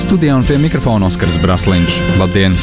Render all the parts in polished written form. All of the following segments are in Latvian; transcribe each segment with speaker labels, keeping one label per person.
Speaker 1: Studijā un pie mikrofona Oskars Brasliņš. Labdien!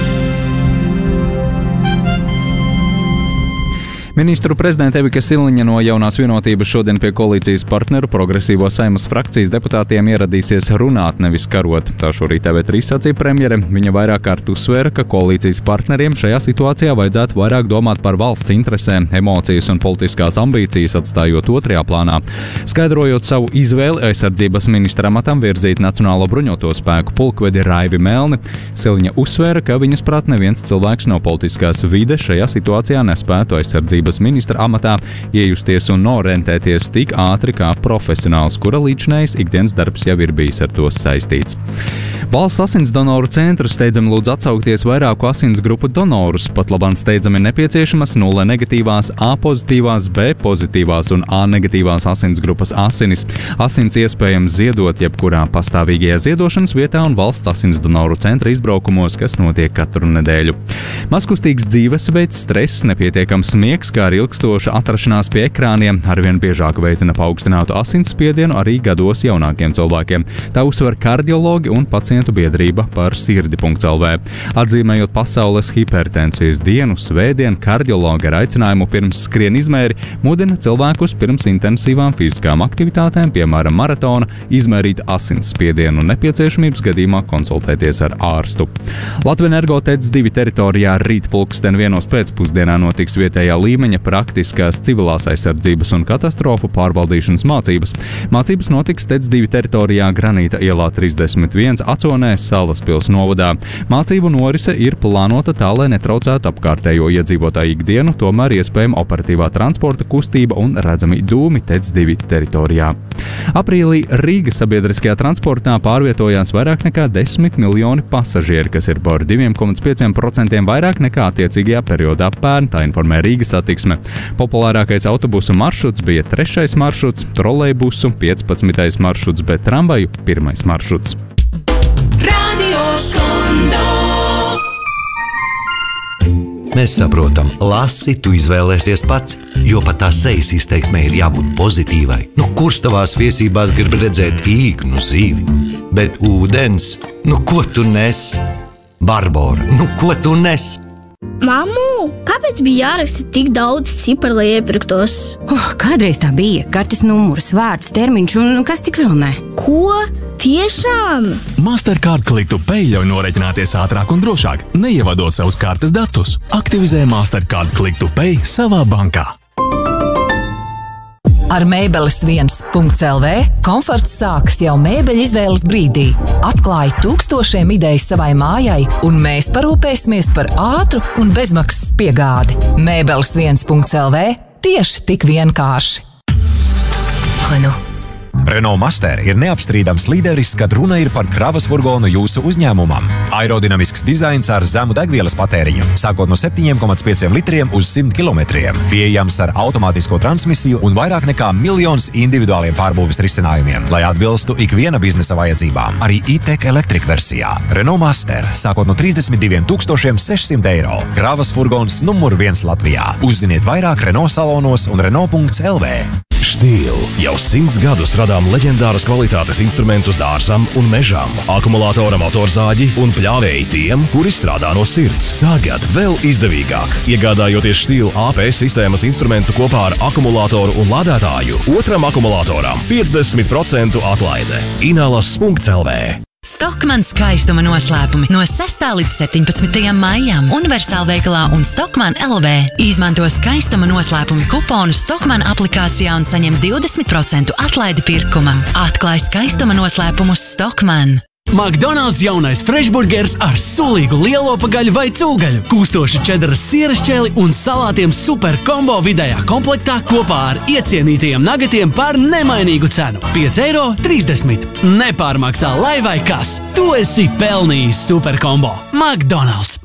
Speaker 1: Ministru prezidenta Evika Siliņa no Jaunās vienotības šodien pie koalīcijas partneru Progresīvo Saeimas frakcijas deputātiem ieradīsies runāt, nevis karot. Tā šorīt TV3 sacīja premjere. Viņa vairāk kārt uzsvēra, ka koalīcijas partneriem šajā situācijā vajadzētu vairāk domāt par valsts interesēm, emocijas un politiskās ambīcijas atstājot otrajā plānā. Skaidrojot savu izvēli aizsardzības ministra amatam virzīt Nacionālo bruņoto spēku pulkvedi Raivi Melni, Siliņa uzsvēra, ka viņas prāt neviens cilvēks no politiskās vides šajā situācijā nespētu aizsardzības ministra amatā iejusties un norentēties tik ātri kā profesionāls, kura līdzinājis ikdienas darbs jau ir bijis ar to saistīts. Valsts asins donoru centrs steidzami lūdz atsaukties vairāku asins grupu donorus, pat labāk steidzami nepieciešamas 0 negatīvās, A pozitīvās, B pozitīvās un A negatīvās asins grupas asinis. Asins iespējams ziedot jebkurā pastāvīgajā ziedošanas vietā un valsts asins donoru centra izbraukumos, kas notiek katru nedēļu. Mazkustīgs dzīvesveids, stress, nepietiekams miegs, kā arī ilgstoša atrašanās pie ekrāniem arvien biežāk veicina paaugstinātu asinsspiedienu arī gados jaunākiem cilvēkiem. Tā uzsver kardiologi un pacientu biedrība par sirdi.lv. Atzīmējot pasaules hipertensijas dienu, svētdien kardiologi ar aicinājumu pirms skrien izmēri mudina cilvēkus pirms intensīvām fiziskām aktivitātēm, piemēram maratona, izmērīt asinsspiedienu un nepieciešamības gadījumā konsultēties ar ārstu. Latvenergo TEC 2 teritorijā rīt pulksten 1 pēcpusdienā notiks vietējā līmeņa praktiskās civilās aizsardzības un katastrofu pārvaldīšanas mācības. Mācības notiks TEC 2 teritorijā Granīta ielā 31 Aconē, Salaspils novadā. Mācību norise ir plānota tā, lai netraucētu apkārtējo iedzīvotāju ikdienu, tomēr iespējama operatīvā transporta kustība un redzami dūmi TEC 2 teritorijā. Aprīlī Rīgas sabiedriskajā transportā pārvietojās vairāk nekā 10 miljoni pasažieri, kas ir par 2,5% vairāk nekā attiecīgajā periodā pērn, tā informē Rīgas satiksme. Populārākais autobusu maršruts bija 3. maršruts, trolejbusu 15. maršruts, bet tramvaju 1. maršruts.
Speaker 2: Mēs saprotam, lasi, tu izvēlēsies pats, jo pat tā sejas izteiksmē ir jābūt pozitīvai. Kurš tavās viesībās grib redzēt īknu zīvi? Bet ūdens, ko tu nes? Barbora, ko tu nes?
Speaker 3: Mammu, kāpēc bija jāraksta tik daudz ciparu, lai iepirktos?
Speaker 4: Kādreiz tā bija. Kartes numurs, vārds, termiņš un kas tik vēl ne.
Speaker 3: Ko? Tiešām?
Speaker 5: Mastercard Click to Pay ļauj noreķināties ātrāk un drošāk, neievadot savus kartes datus. Aktivizē Mastercard Click to Pay savā bankā.
Speaker 6: Ar mēbeles1.lv komforts sākas jau mēbeļu izvēles brīdī. Atklāj tūkstošiem idejas savai mājai, un mēs parūpēsimies par ātru un bezmaksas piegādi. Mēbeles1.lv tieši tik vienkārši.
Speaker 7: Renault Master ir neapstrīdams līderis, kad runa ir par kravas furgonu jūsu uzņēmumam. Aerodinamisks dizains ar zemu degvielas patēriņu, sākot no 7,5 litriem uz 100 kilometriem. Pieejams ar automātisko transmisiju un vairāk nekā 1 miljons individuāliem pārbūves risinājumiem, lai atbilstu ikviena biznesa vajadzībām. Arī e-tech Electric versijā. Renault Master, sākot no 32 600 eiro. Kravas furgons numur 1 Latvijā. Uzziniet vairāk Renault salonos un Renault.lv.
Speaker 8: Stihl jau 100 gadus radām leģendāras kvalitātes instrumentus dārzam un mežam, akumulātora motorzāģi un pļāvēji tiem, kuri strādā no sirds. Tagad vēl izdevīgāk, iegādājoties Stihl AP sistēmas instrumentu kopā ar akumulātoru un lādētāju, otram akumulātoram 50% atlaide. Inalas.lv.
Speaker 9: Stockmann skaistuma noslēpumi no 6. līdz 17. maijam Universālveikalā un Stockmann LV. Izmanto skaistuma noslēpumi kuponu Stockmann aplikācijā un saņem 20% atlaidi pirkumam. Atklāj skaistuma noslēpumus Stockmann.
Speaker 10: McDonald's jaunais frešburgers ar sulīgu lielopa gaļu vai cūgaļu, kūstošu čedaras sieras ķeli un salātiem super kombo vidējā komplektā kopā ar iecienītajiem nagatiem par nemainīgu cenu – 5,30 €. Nepārmaksā lai vai kas. Tu esi pelnījis super kombo. McDonald's.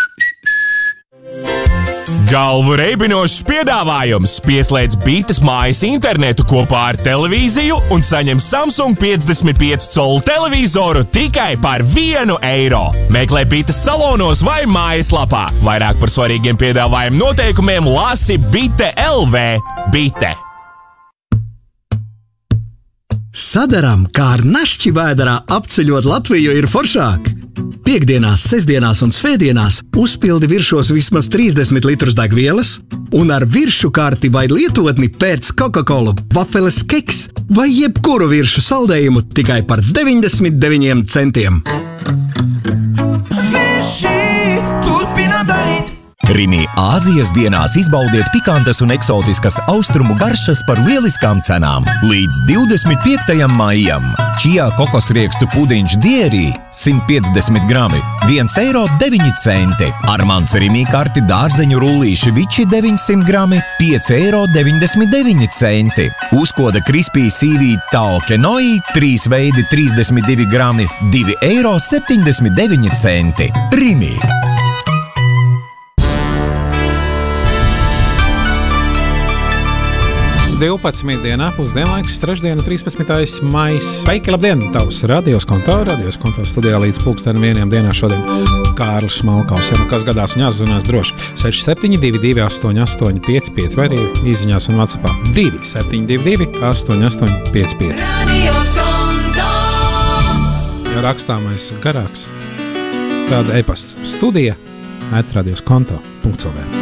Speaker 11: Galvu reibinošs piedāvājums! Pieslēdz Bītas mājas internetu kopā ar televīziju un saņem Samsung 55 colu televizoru tikai par 1 eiro. Meklē Bītas salonos vai mājaslapā. Vairāk par svarīgiem piedāvājumu noteikumiem lasi Bite.lv. Bite.
Speaker 12: Sadaram, kā ar našķi vēderā apceļot Latviju ir foršāk. Piektdienās, sestdienās un svētdienās uzpildi viršos vismaz 30 litrus degvielas un ar viršu karti vai lietotni pērc Coca-Cola, vafeles keks vai jebkuru viršu saldējumu tikai par 99 centiem.
Speaker 13: Turpina darīt! Rimi Āzijas dienās izbaudiet pikantas un eksotiskas austrumu garšas par lieliskām cenām. Līdz 25. maijam čijā kokosriekstu pudiņš dierī 150 grami, 1,09 eiro. Armands Rimi karti dārzeņu rullīši viči 900 grami, 5,99 eiro. Uzkoda Crispy Seaweed Tao Kenoi, 3 veidi 32 grami, 2,79 eiro. Rimi!
Speaker 14: 12. dienā, pusdienlaiks, trešdiena, 13. maijs. Sveiki, labdien! Tavs radios konto studijā līdz 1:00 dienā šodien Kārlis Smalkaus. Ja nu kas gadās, un jāzvanās droši. 6722 88 55 vai arī izziņās un WhatsAppā 2722 88 55. Ja rakstāmais garāks, tāda e-pasts studija @radioskonto.lv.